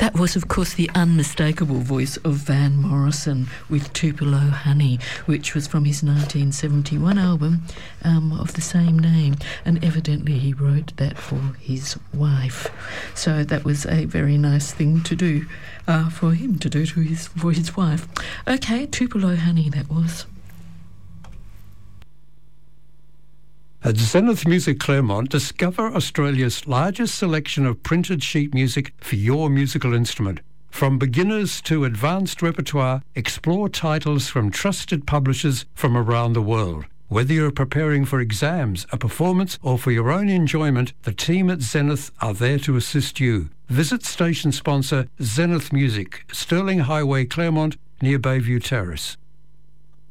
That was, of course, the unmistakable voice of Van Morrison with Tupelo Honey, which was from his 1971 album of the same name, and evidently he wrote that for his wife. So that was a very nice thing to do for him to do for his wife. Okay, Tupelo Honey that was. At Zenith Music Claremont, discover Australia's largest selection of printed sheet music for your musical instrument. From beginners to advanced repertoire, explore titles from trusted publishers from around the world. Whether you're preparing for exams, a performance, or for your own enjoyment, the team at Zenith are there to assist you. Visit station sponsor Zenith Music, Stirling Highway, Claremont, near Bayview Terrace.